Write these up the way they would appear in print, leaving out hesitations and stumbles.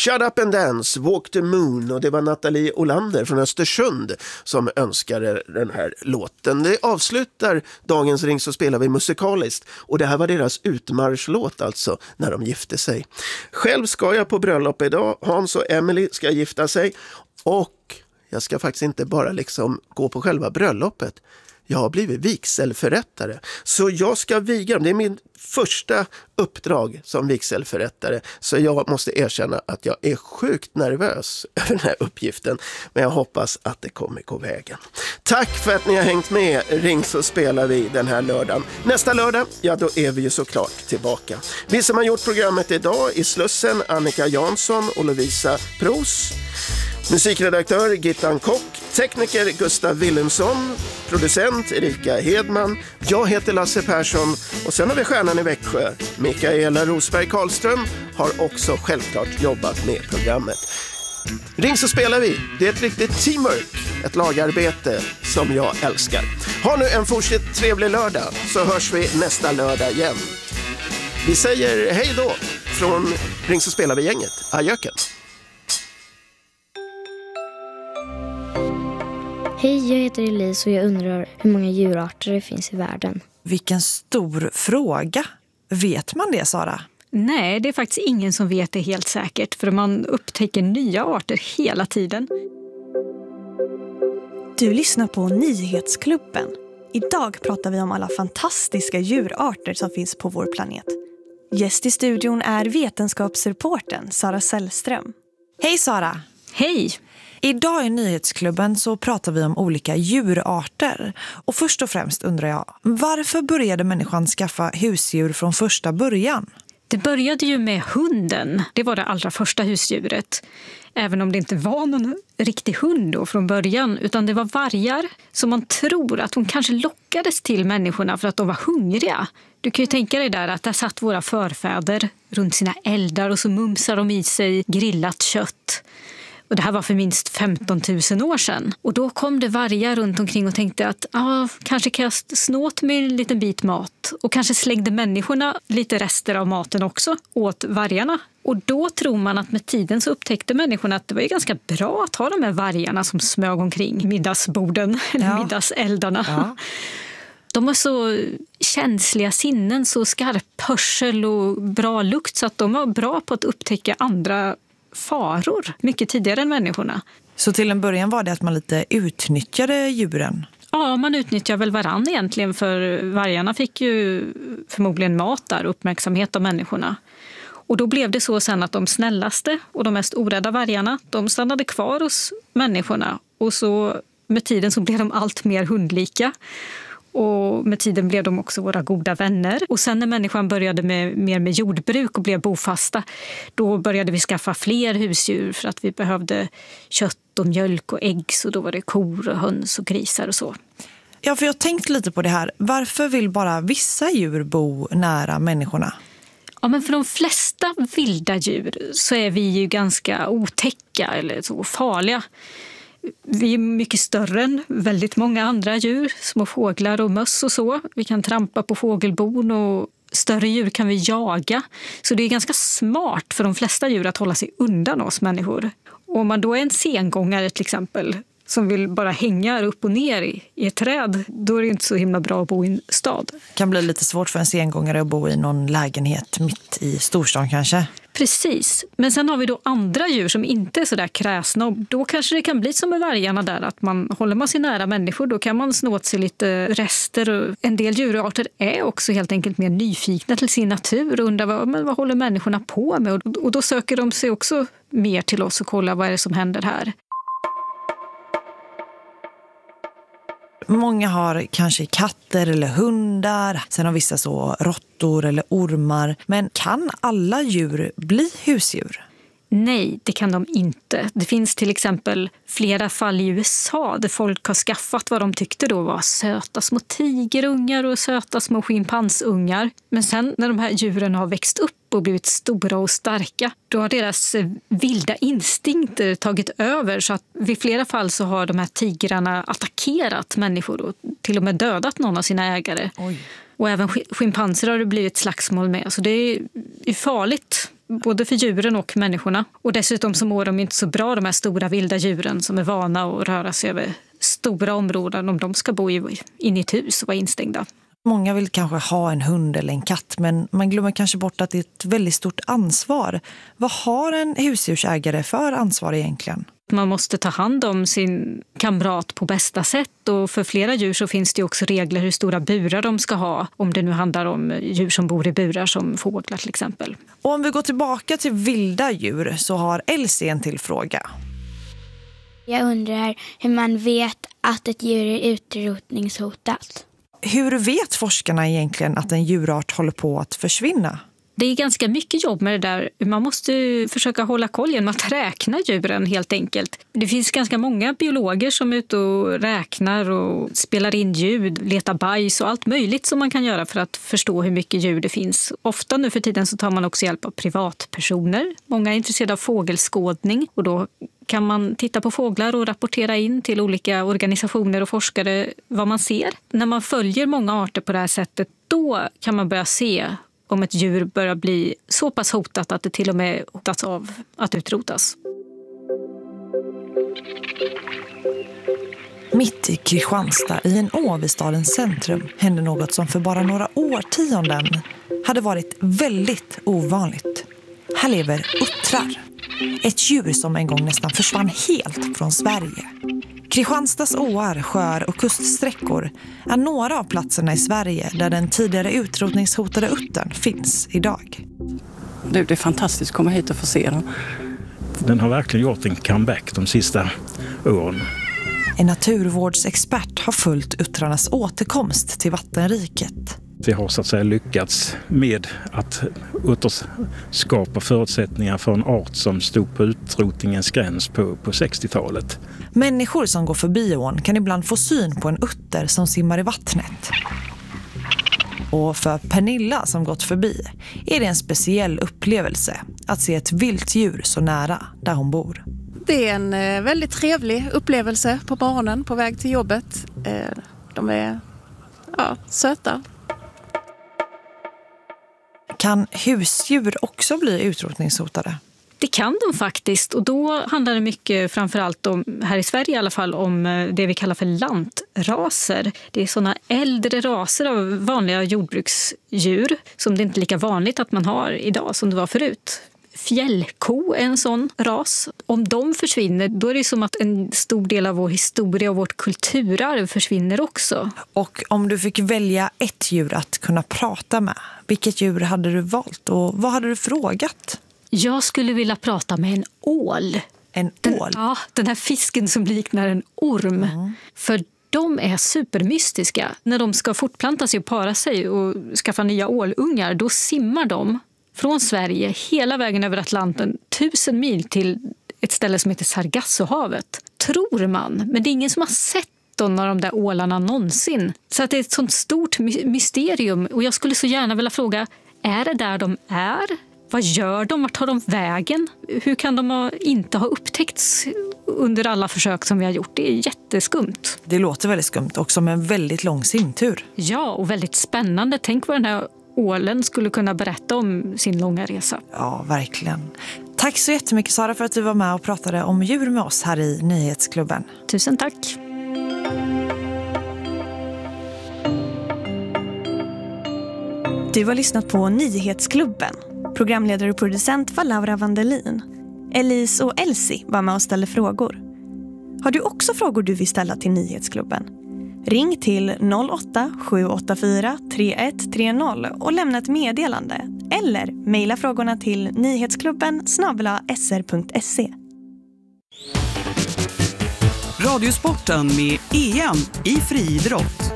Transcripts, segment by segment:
Shut Up and Dance, Walk the Moon, och det var Nathalie Olander från Östersund som önskade den här låten. Det avslutar dagens Ring så spelar vi musikaliskt, och det här var deras utmarschlåt alltså när de gifte sig. Själv ska jag på bröllop idag, Hans och Emily ska gifta sig, och jag ska faktiskt inte bara liksom gå på själva bröllopet. Jag har blivit vigselförrättare, så jag ska viga dem. Det är min första uppdrag som vigselförrättare, så jag måste erkänna att jag är sjukt nervös över den här uppgiften, men jag hoppas att det kommer gå vägen. Tack för att ni har hängt med. Ring så spelar vi den här lördagen. Nästa lördag, ja då är vi ju såklart tillbaka. Vi som har gjort programmet idag i Slussen, Annika Jansson och Lovisa Pros. Musikredaktör Gittan Kock, tekniker Gustav Wilhelmsson, producent Erika Hedman, jag heter Lasse Persson, och sen har vi stjärnan i Växjö, Mikaela Rosberg Karlström, har också självklart jobbat med programmet. Ring så spelar vi, det är ett riktigt teamwork, ett lagarbete som jag älskar. Ha nu en fortsatt trevlig lördag, så hörs vi nästa lördag igen. Vi säger hej då från Ring så spelar vi-gänget. Adjöken. Hej, jag heter Elise och jag undrar hur många djurarter det finns i världen. Vilken stor fråga. Vet man det, Sara? Nej, det är faktiskt ingen som vet det helt säkert, för man upptäcker nya arter hela tiden. Du lyssnar på Nyhetsklubben. Idag pratar vi om alla fantastiska djurarter som finns på vår planet. Gäst i studion är vetenskapsreportern Sara Sällström. Hej Sara! Hej! Idag i Nyhetsklubben så pratar vi om olika djurarter. Och först och främst undrar jag, varför började människan skaffa husdjur från första början? Det började ju med hunden. Det var det allra första husdjuret. Även om det inte var någon riktig hund då från början, utan det var vargar som man tror att de kanske lockades till människorna för att de var hungriga. Du kan ju tänka dig där att där satt våra förfäder runt sina eldar och så mumsade de i sig grillat kött. Och det här var för minst 15 000 år sedan. Och då kom det vargar runt omkring och tänkte att kanske kan jag snåt med en liten bit mat. Och kanske slängde människorna lite rester av maten också åt vargarna. Och då tror man att med tiden så upptäckte människorna att det var ju ganska bra att ha de här vargarna som smög omkring middagsborden eller middagseldarna. Ja. De har så känsliga sinnen, så skarp hörsel och bra lukt, så att de var bra på att upptäcka andra faror mycket tidigare än människorna. Så till en början var det att man lite utnyttjade djuren? Ja, man utnyttjar väl varann egentligen, för vargarna fick ju förmodligen mat där, uppmärksamhet av människorna. Och då blev det så sen att de snällaste och de mest orädda vargarna, de stannade kvar hos människorna. Och så med tiden så blev de allt mer hundlika. Och med tiden blev de också våra goda vänner. Och sen när människan började mer med jordbruk och blev bofasta, då började vi skaffa fler husdjur för att vi behövde kött och mjölk och ägg. Så då var det kor och höns och grisar och så. Ja, för jag har tänkt lite på det här. Varför vill bara vissa djur bo nära människorna? Ja, men för de flesta vilda djur så är vi ju ganska otäcka eller så farliga. Vi är mycket större än väldigt många andra djur, små fåglar och möss och så. Vi kan trampa på fågelbon och större djur kan vi jaga. Så det är ganska smart för de flesta djur att hålla sig undan oss människor. Och om man då är en sengångare till exempel, som vill bara hänga upp och ner i ett träd, då är det inte så himla bra att bo i en stad. Det kan bli lite svårt för en sengångare att bo i någon lägenhet mitt i storstan kanske. Precis, men sen har vi då andra djur som inte är så där kräsna, och då kanske det kan bli som med vargarna där, att man håller man sig nära människor, då kan man snå åt sig lite rester. Och en del djurarter är också helt enkelt mer nyfikna till sin natur och undrar vad håller människorna på med, och då söker de sig också mer till oss och kolla vad är det som händer här. Många har kanske katter eller hundar, sen har vissa så råttor eller ormar. Men kan alla djur bli husdjur? Nej, det kan de inte. Det finns till exempel flera fall i USA där folk har skaffat vad de tyckte då var söta små tigerungar och söta små schimpansungar. Men sen när de här djuren har växt upp och blivit stora och starka, då har deras vilda instinkter tagit över, så att vid flera fall så har de här tigrarna attackerat människor och till och med dödat någon av sina ägare. Oj. Och även schimpanser har det blivit slagsmål med. Så det är farligt både för djuren och människorna. Och dessutom så mår de inte så bra, de här stora vilda djuren som är vana att röra sig över stora områden om de ska bo in i ett hus och vara instängda. Många vill kanske ha en hund eller en katt, men man glömmer kanske bort att det är ett väldigt stort ansvar. Vad har en husdjursägare för ansvar egentligen? Man måste ta hand om sin kamrat på bästa sätt, och för flera djur så finns det också regler hur stora burar de ska ha, om det nu handlar om djur som bor i burar som fåglar till exempel. Och om vi går tillbaka till vilda djur så har Elsie en till fråga. Jag undrar hur man vet att ett djur är utrotningshotat. Hur vet forskarna egentligen att en djurart håller på att försvinna? Det är ganska mycket jobb med det där. Man måste försöka hålla koll genom att räkna djuren helt enkelt. Det finns ganska många biologer som är ute och räknar och spelar in ljud, letar bajs och allt möjligt som man kan göra för att förstå hur mycket djur det finns. Ofta nu för tiden så tar man också hjälp av privatpersoner. Många är intresserade av fågelskådning, och då kan man titta på fåglar och rapportera in till olika organisationer och forskare vad man ser. När man följer många arter på det här sättet, då kan man börja se om ett djur börjar bli så pass hotat att det till och med hotas av att utrotas. Mitt i Kristianstad, i en å vid stadens centrum, hände något som för bara några årtionden hade varit väldigt ovanligt. Här lever uttrar. Ett djur som en gång nästan försvann helt från Sverige. Kristianstads åar, sjöar och kuststräckor är några av platserna i Sverige där den tidigare utrotningshotade uttern finns idag. Det är fantastiskt att komma hit och få se den. Den har verkligen gjort en comeback de sista åren. En naturvårdsexpert har följt uttrarnas återkomst till vattenriket. Vi har så att säga lyckats med att återskapa förutsättningar för en art som stod på utrotningens gräns på 60-talet. Människor som går förbi ån kan ibland få syn på en utter som simmar i vattnet. Och för Pernilla som gått förbi är det en speciell upplevelse att se ett vilt djur så nära där hon bor. Det är en väldigt trevlig upplevelse på morgonen på väg till jobbet. De är söta. Kan husdjur också bli utrotningshotade? Det kan de faktiskt, och då handlar det mycket framförallt om, här i Sverige i alla fall, om det vi kallar för lantraser. Det är sådana äldre raser av vanliga jordbruksdjur som det inte är lika vanligt att man har idag som det var förut. Fjällko är en sån ras. Om de försvinner, då är det som att en stor del av vår historia och vårt kulturarv försvinner också. Och om du fick välja ett djur att kunna prata med, vilket djur hade du valt och vad hade du frågat? Jag skulle vilja prata med en ål. En ål? Ja, den här fisken som liknar en orm. Mm. För de är supermystiska. När de ska fortplanta sig och para sig och skaffa nya ålungar, då simmar de från Sverige hela vägen över Atlanten 1000 mil till ett ställe som heter Sargassohavet. Tror man, men det är ingen som har sett någon av de där ålarna någonsin. Så att det är ett sånt stort mysterium, och jag skulle så gärna vilja fråga, är det där de är? Vad gör de? Vart tar de vägen? Hur kan de inte ha upptäckts under alla försök som vi har gjort? Det är jätteskumt. Det låter väldigt skumt, också med en väldigt lång simtur. Ja, och väldigt spännande. Tänk vad den här ålen skulle kunna berätta om sin långa resa. Ja, verkligen. Tack så jättemycket, Sara, för att du var med och pratade om djur med oss här i Nyhetsklubben. Tusen tack. Du har lyssnat på Nyhetsklubben. Programledare och producent var Laura Vandelin. Elise och Elsie var med och ställde frågor. Har du också frågor du vill ställa till Nyhetsklubben? Ring till 08-784 3130 och lämna ett meddelande. Eller mejla frågorna till nyhetsklubben@sr.se. Radiosporten med EM i friidrott.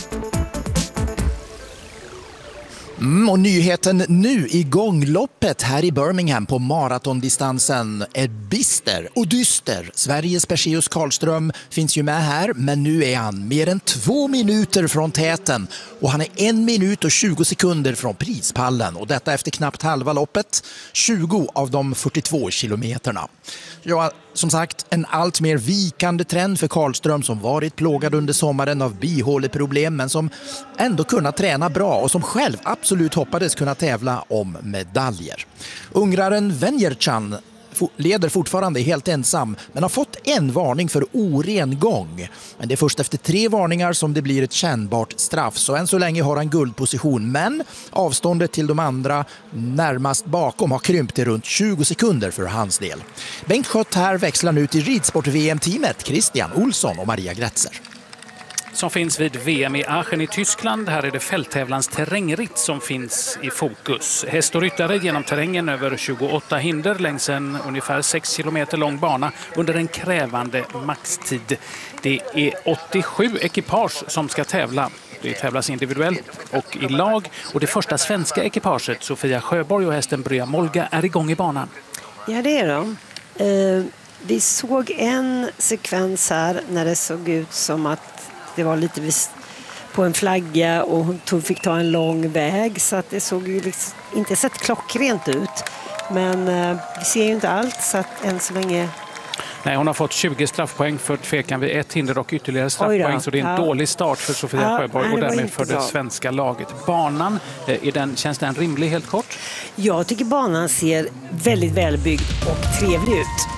Och nyheten nu, igångloppet här i Birmingham på maratondistansen är bister och dyster. Sveriges Perseus Karlström finns ju med här, men nu är han mer än 2 minuter från täten och han är 1 minut och 20 sekunder från prispallen, och detta efter knappt halva loppet, 20 av de 42 kilometerna. Ja, som sagt, en allt mer vikande trend för Karlström som varit plågad under sommaren av bihåleproblem, men som ändå kunnat träna bra och som själv absolut absolut hoppades kunna tävla om medaljer. Ungraren Venjercan leder fortfarande helt ensam, men har fått en varning för oren gång. Men det är först efter 3 varningar som det blir ett kännbart straff. Så än så länge har han guldposition, men avståndet till de andra närmast bakom har krympt till runt 20 sekunder för hans del. Bengt Schött här växlar nu till ridsport-VM-teamet Christian Olsson och Maria Gretzer. Som finns vid VM i Aachen i Tyskland. Här är det fälttävlans terrängritt som finns i fokus. Häst och ryttare genom terrängen över 28 hinder längs en ungefär 6 kilometer lång bana under en krävande maxtid. Det är 87 ekipage som ska tävla. Det tävlas individuellt och i lag. Och det första svenska ekipaget, Sofia Sjöborg och hästen Brya Molga, är igång i banan. Ja, det är de. Vi såg en sekvens här när det såg ut som att det var lite på en flagga och hon fick ta en lång väg, så att det såg ju liksom inte sett klockrent ut. Men vi ser ju inte allt, så att än så länge... Nej, hon har fått 20 straffpoäng för tvekan vid ett hinder och ytterligare straffpoäng, så det är en dålig start för Sofia Sjöborg och därmed för det svenska laget. Banan, känns den rimlig helt kort? Jag tycker banan ser väldigt välbyggd och trevlig ut.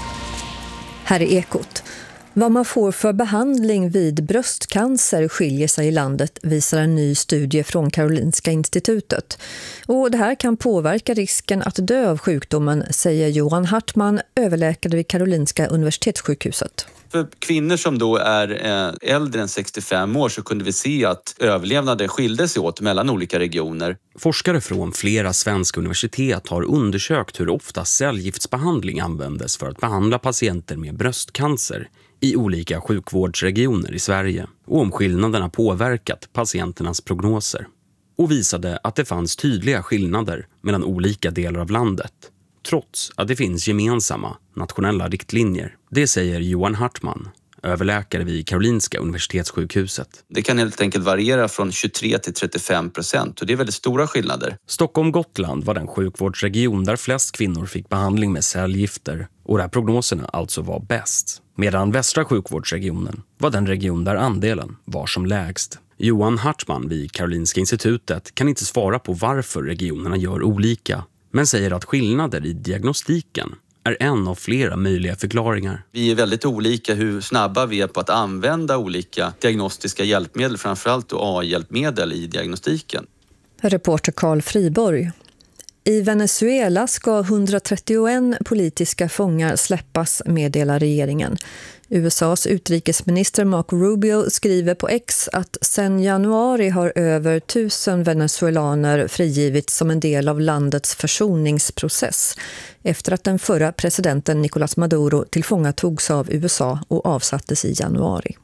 Här är Ekot. Vad man får för behandling vid bröstcancer skiljer sig i landet, visar en ny studie från Karolinska institutet. Och det här kan påverka risken att dö av sjukdomen, säger Johan Hartman, överläkare vid Karolinska universitetssjukhuset. För kvinnor som då är äldre än 65 år så kunde vi se att överlevnaden skilde sig åt mellan olika regioner. Forskare från flera svenska universitet har undersökt hur ofta cellgiftsbehandling användes för att behandla patienter med bröstcancer i olika sjukvårdsregioner i Sverige och om skillnaderna påverkat patienternas prognoser. Och visade att det fanns tydliga skillnader mellan olika delar av landet, trots att det finns gemensamma nationella riktlinjer. Det säger Johan Hartman, överläkare vid Karolinska universitetssjukhuset. Det kan helt enkelt variera från 23 till 35% och det är väldigt stora skillnader. Stockholm-Gotland var den sjukvårdsregion där flest kvinnor fick behandling med cellgifter och där prognoserna alltså var bäst. Medan västra sjukvårdsregionen var den region där andelen var som lägst. Johan Hartman vid Karolinska institutet kan inte svara på varför regionerna gör olika, men säger att skillnader i diagnostiken är en av flera möjliga förklaringar. Vi är väldigt olika hur snabba vi är på att använda olika diagnostiska hjälpmedel, framförallt AI-hjälpmedel i diagnostiken. Reporter Carl Friborg. I Venezuela ska 131 politiska fångar släppas, meddelar regeringen. USAs utrikesminister Marco Rubio skriver på X att sedan januari har över 1000 venezuelaner frigivits som en del av landets försoningsprocess efter att den förra presidenten Nicolás Maduro tillfångatogs av USA och avsattes i januari.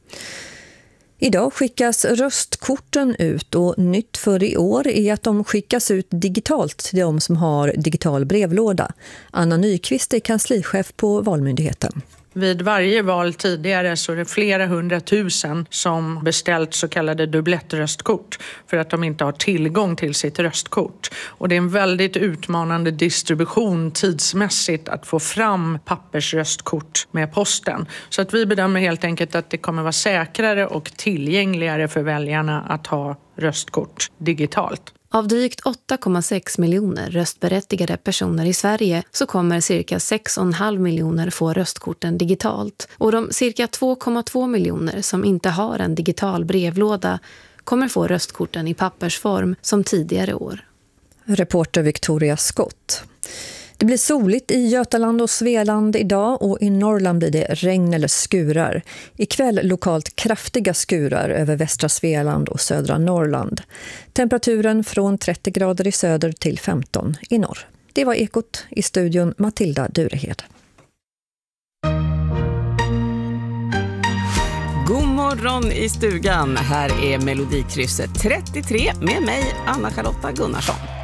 Idag skickas röstkorten ut och nytt för i år är att de skickas ut digitalt till de som har digital brevlåda. Anna Nyqvist är kanslichef på Valmyndigheten. Vid varje val tidigare så är det flera 100 000 som beställt så kallade dubblettröstkort för att de inte har tillgång till sitt röstkort. Och det är en väldigt utmanande distribution tidsmässigt att få fram pappersröstkort med posten. Så att vi bedömer helt enkelt att det kommer vara säkrare och tillgängligare för väljarna att ha röstkort digitalt. Av drygt 8,6 miljoner röstberättigade personer i Sverige så kommer cirka 6,5 miljoner få röstkorten digitalt. Och de cirka 2,2 miljoner som inte har en digital brevlåda kommer få röstkorten i pappersform som tidigare år. Reporter Victoria Scott. Det blir soligt i Götaland och Svealand idag och i Norrland blir det regn eller skurar. Ikväll lokalt kraftiga skurar över västra Svealand och södra Norrland. Temperaturen från 30 grader i söder till 15 i norr. Det var Ekot, i studion Matilda Durehed. God morgon i stugan. Här är Melodikrysset 33 med mig, Anna-Charlotta Gunnarsson.